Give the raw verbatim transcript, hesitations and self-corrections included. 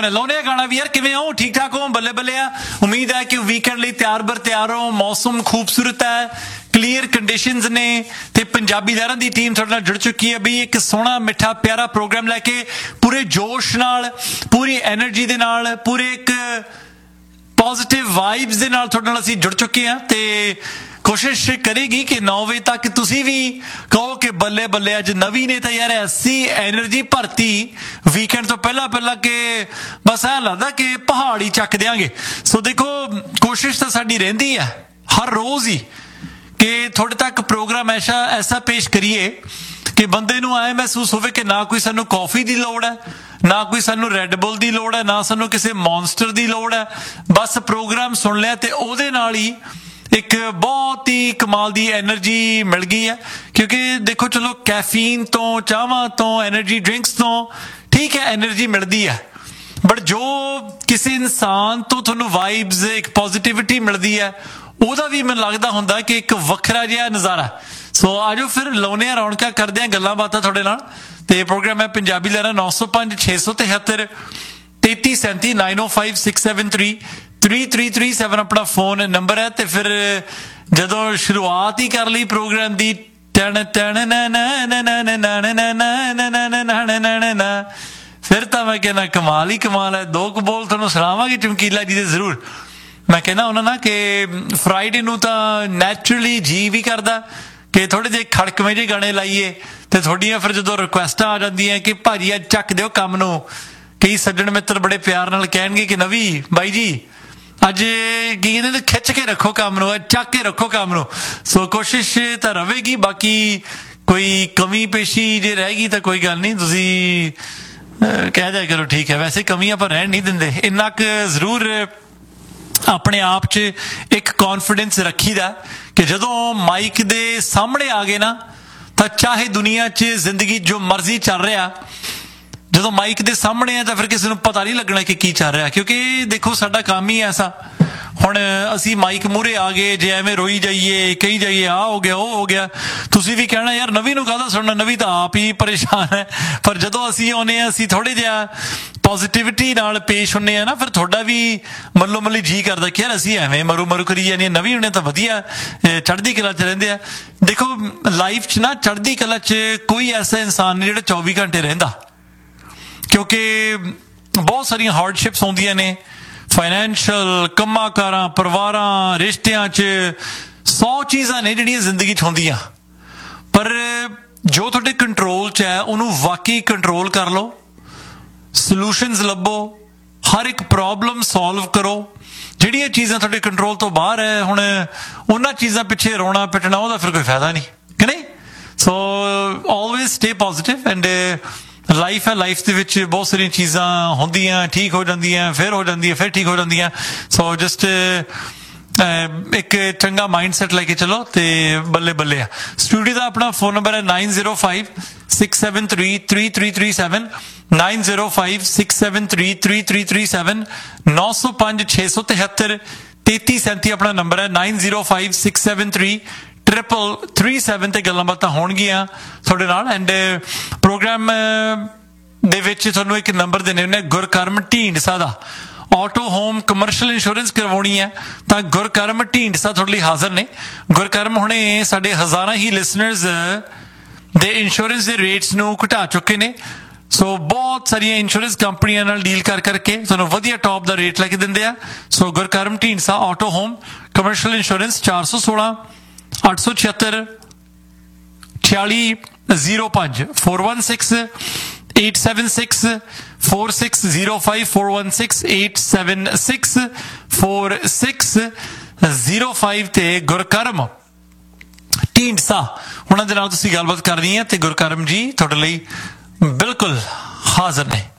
गाना लाने गाना भी यार किवें हो ठीक ठाक हो बल्ले बल्ले आ उम्मीद है कि वीकेंड लिए तैयार बर तैयार हो मौसम खूबसूरत है क्लीयर कंडीशंस ने ते पंजाबी लहरां दी टीम तुहाडे नाल जुड़ चुकी है बई एक सोहना मिठा प्यारा प्रोग्राम लैके पूरे जोश नाल पूरी एनर्जी दे नाल पूरे एक पॉजिटिव वाइब्स दे नाल तुहाडे नाल असीं जुड़ चुके हैं ते कोशिश करेगी कि नौ बजे तक तुसी भी कहो कि बल्ले बल्ले अज नवी ने तो यार ऐसी एनर्जी भरती वीकेंड तो पहला पहला कि बस ऐ लगता कि पहाड़ी चक देंगे। सो देखो कोशिश तो साडी रहिंदी है हर रोज़ ही कि थोड़े तक प्रोग्राम ऐसा ऐसा पेश करिए कि बंदे नूं ऐ महसूस होवे कि ना कोई सानू कॉफी की लोड़ है ना कोई सानू रैड बुल की लोड़ है ना सानू किसी मॉन्स्टर की लोड़ है बस प्रोग्राम सुन लिया तो उहदे नाल ही एक बहुत ही कमाल दी एनर्जी मिल गई है क्योंकि देखो चलो कैफीन तो चाहवां तो एनर्जी ड्रिंक्स तो ठीक है एनर्जी मिलती है बट जो किसी इंसान तो थोनू वाइब्स एक पॉजिटिविटी मिलती है ਉਹਦਾ भी मैं लगता होंदा कि एक ਵੱਖਰਾ ਜਿਹਾ नज़ारा। सो आजो फिर लाउने रौनक करते हैं गल्लां बातां तुहाडे नाल ते प्रोग्राम है पंजाबी लहरां नौ सौ पांच छे सौ तिहत्तर तेती सैंती नाइन ओ five six seven three three three three seven अपना फोन नंबर है तो फिर जदों शुरुआत ही कर ली प्रोग्राम की टन टन न फिर तो मैं कहना कमाल ही कमाल है दो क बोल तुहानूं सुणावांगे चमकीला जी दे जरूर मैं कहना उन्होंने ना कि फ्राइडे नूं तां नैचुरली जी भी करदा कि थोड़े जे खड़कवें जे गाने लाइए तो थोड़ियां फिर जो रिक्वेस्टां आ जांदियां कि भाजी अज चक दिओ काम नूं कई सज्जण मित्र बड़े प्यार नाल कहणगे कि नवी बाई जी अज की कहते खिच के रखो काम नूं चक के रखो काम नूं। सो कोशिश तो रहेगी बाकी कोई कमी पेशी जे रहेगी तो कोई गल नहीं तुसी कह दिया करो ठीक है वैसे कमी आपां रहण नहीं दिंदे इन्ना क जरूर अपने आप च एक कॉन्फिडेंस रखीदा कि जदों माइक दे सामने आ गए ना तो चाहे दुनिया च जिंदगी जो मर्जी चल रहा जदों माइक दे सामने है तो फिर किसी को पता नहीं लगना कि की चल रहा क्योंकि देखो साडा काम ही ऐसा हुण असी माइक मूहरे आ गए जे एवें रोई जाइए कही जाइए आ हो गया वो हो गया तुसी भी कहना यार नवी नूं काहदा सुनना नवी तो आप ही परेशान है पर जदों असी आउणे असी थोड़े जिहा पॉजिटिविटी नाल पेश होने ना फिर थोड़ा भी मल्लो मल्ली जी करदा कि यार असी एवें मरू मरू करी जाने नवी होने तो वधिया चढ़दी कला च रहिंदे आ। देखो लाइफ च ना चढ़दी कला च कोई ऐसा इंसान नहीं जिहड़ा चौबी घंटे रहिंदा क्योंकि बहुत सारियां हार्डशिप्स आउंदियां ने फाइनैंशियल कम्मां कारां परिवारां रिश्तियां च सौ चीज़ां ने जिहड़ियां जिंदगी च होंदियां पर जो तुहाडे कंट्रोल च है उहनूं वाकई कंट्रोल कर लो सलूशनस लभो हर एक प्रॉब्लम सॉल्व करो जिहड़ियां चीज़ां तुहाडे कंट्रोल तो बाहर है हुण उन्हां चीज़ां पिछे रोना पिटना उहदा फिर कोई फायदा नहीं कि नहीं। So always stay positive and life है लाइफ दे विच बहुत सारियां चीज़ां होंदियां ठीक हो जांदियां फिर हो जांदियां फिर ठीक हो जांदियां। सो जस्ट एक चंगा माइंड सैट लैके चलो तो बल्ले बल्ले आ। स्टूडियो का अपना फोन नंबर है nine zero five six seven three three three three seven nine zero five six seven three three three three seven नौ सौ पांच छे सौ तिहत्तर तेती सैंती अपना नंबर है nine zero five six seven three triple three seven ते गल्लां बातां होणगियां तुहाडे नाल एंड प्रोग्राम दे विच तुहानूं एक नंबर देने हुंदे गुरकर्म ढींडसा दा ऑटो होम कमर्शियल इंश्योरेंस करवानी है तो गुरकर्म ढींडसा तुहाडे लई हाज़र ने। गुरकर्म हुणे साडे हज़ारां ही लिसनर्स दे इंश्योरेंस दे रेट्स नूं घटा चुके ने। सो बहुत सारिया इंश्योरेंस कंपनियां नाल डील कर करके तुहानूं वधिया टॉप दा रेट लैके दिंदे आ। सो गुरकर्म Dhindsa auto home commercial insurance चार सौ सोलह अठ सौ छिहत्तर छियाली जीरो पांच four one six eight seven six four six zero five four one six eight seven six four six zero five ते गुरकर्म ढींडसा उन्हां दे नाल तुसीं गलबात करनी है ते गुरकर्म जी तुहाडे लई बिल्कुल हाज़र ने।